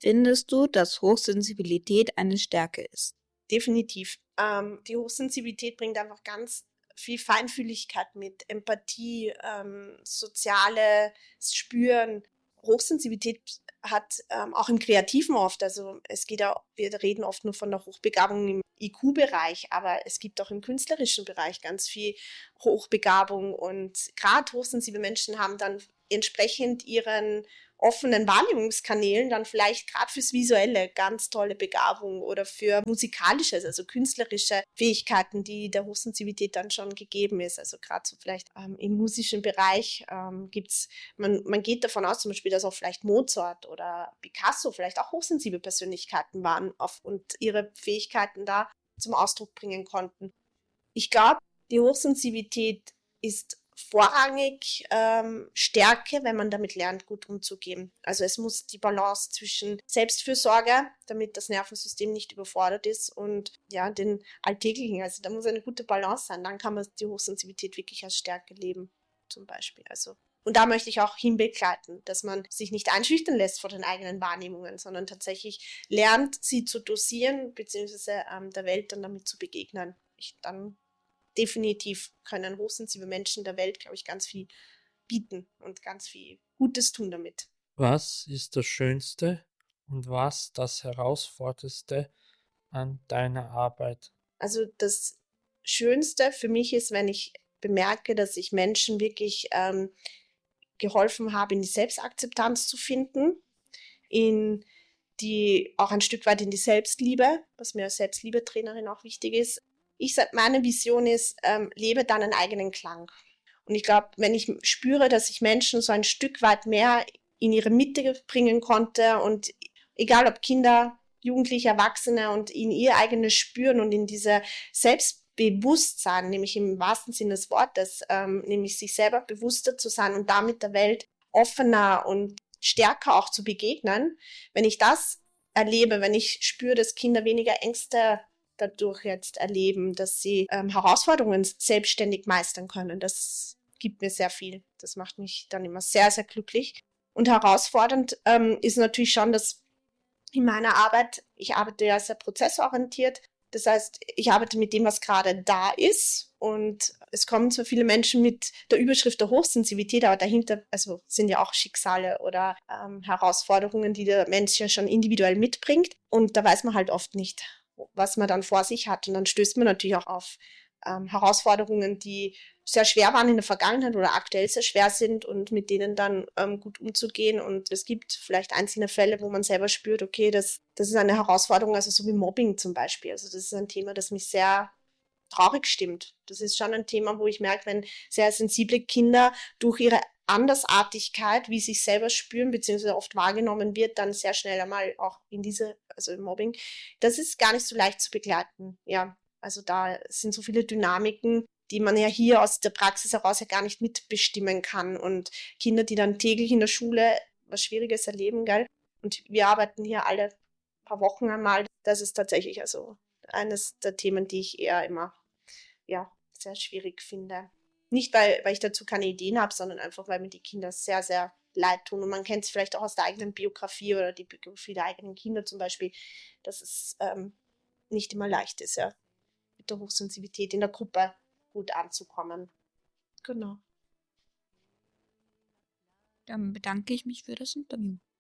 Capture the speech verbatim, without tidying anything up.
Findest du, dass Hochsensibilität eine Stärke ist? Definitiv. Ähm, die Hochsensibilität bringt einfach ganz viel Feinfühligkeit mit, Empathie, ähm, soziales Spüren. Hochsensibilität hat ähm, auch im Kreativen oft, also es geht ja, wir reden oft nur von der Hochbegabung im I Q-Bereich, aber es gibt auch im künstlerischen Bereich ganz viel Hochbegabung und gerade hochsensible Menschen haben dann entsprechend ihren offenen Wahrnehmungskanälen dann vielleicht gerade fürs Visuelle ganz tolle Begabung oder für musikalisches, also künstlerische Fähigkeiten, die der Hochsensibilität dann schon gegeben ist. Also gerade so vielleicht ähm, im musischen Bereich ähm, gibt's, man, man geht davon aus zum Beispiel, dass auch vielleicht Mozart oder Picasso vielleicht auch hochsensible Persönlichkeiten waren auf, und ihre Fähigkeiten da zum Ausdruck bringen konnten. Ich glaube, die Hochsensibilität ist vorrangig ähm, Stärke, wenn man damit lernt, gut umzugehen. Also es muss die Balance zwischen Selbstfürsorge, damit das Nervensystem nicht überfordert ist, und ja, den alltäglichen. Also da muss eine gute Balance sein. Dann kann man die Hochsensibilität wirklich als Stärke leben, zum Beispiel. Also und da möchte ich auch hinbegleiten, dass man sich nicht einschüchtern lässt vor den eigenen Wahrnehmungen, sondern tatsächlich lernt, sie zu dosieren, beziehungsweise ähm, der Welt dann damit zu begegnen. Ich, dann definitiv können hochsensible Menschen der Welt, glaube ich, ganz viel bieten und ganz viel Gutes tun damit. Was ist das Schönste und was das Herausforderndste an deiner Arbeit? Also das Schönste für mich ist, wenn ich bemerke, dass ich Menschen wirklich ähm, geholfen habe, in die Selbstakzeptanz zu finden, in die auch ein Stück weit in die Selbstliebe, was mir als Selbstliebetrainerin auch wichtig ist. Ich sage, meine Vision ist, ähm, lebe deinen eigenen Klang. Und ich glaube, wenn ich spüre, dass ich Menschen so ein Stück weit mehr in ihre Mitte bringen konnte und egal ob Kinder, Jugendliche, Erwachsene und in ihr eigenes Spüren und in diese Selbstbewusstsein, nämlich im wahrsten Sinne des Wortes, ähm, nämlich sich selber bewusster zu sein und damit der Welt offener und stärker auch zu begegnen, wenn ich das erlebe, wenn ich spüre, dass Kinder weniger Ängste dadurch jetzt erleben, dass sie ähm, Herausforderungen selbstständig meistern können. Das gibt mir sehr viel. Das macht mich dann immer sehr, sehr glücklich. Und herausfordernd ähm, ist natürlich schon, dass in meiner Arbeit, ich arbeite ja sehr prozessorientiert. Das heißt, ich arbeite mit dem, was gerade da ist. Und es kommen zwar viele Menschen mit der Überschrift der Hochsensibilität, aber dahinter also sind ja auch Schicksale oder ähm, Herausforderungen, die der Mensch ja schon individuell mitbringt. Und da weiß man halt oft nicht, was man dann vor sich hat. Und dann stößt man natürlich auch auf ähm, Herausforderungen, die sehr schwer waren in der Vergangenheit oder aktuell sehr schwer sind und mit denen dann ähm, gut umzugehen. Und es gibt vielleicht einzelne Fälle, wo man selber spürt, okay, das, das ist eine Herausforderung, also so wie Mobbing zum Beispiel. Also das ist ein Thema, das mich sehr traurig stimmt. Das ist schon ein Thema, wo ich merke, wenn sehr sensible Kinder durch ihre Andersartigkeit, wie sie sich selber spüren, beziehungsweise oft wahrgenommen wird, dann sehr schnell einmal auch in diese, also im Mobbing, das ist gar nicht so leicht zu begleiten. Ja, also da sind so viele Dynamiken, die man ja hier aus der Praxis heraus ja gar nicht mitbestimmen kann. Und Kinder, die dann täglich in der Schule was Schwieriges erleben, gell? Und wir arbeiten hier alle paar Wochen einmal. Das ist tatsächlich also eines der Themen, die ich eher immer ja, sehr schwierig finde. Nicht, weil, weil ich dazu keine Ideen habe, sondern einfach, weil mir die Kinder sehr, sehr leid tun. Und man kennt es vielleicht auch aus der eigenen Biografie oder die Biografie der eigenen Kinder zum Beispiel, dass es ähm, nicht immer leicht ist, ja, mit der Hochsensibilität in der Gruppe gut anzukommen. Genau. Dann bedanke ich mich für das Interview.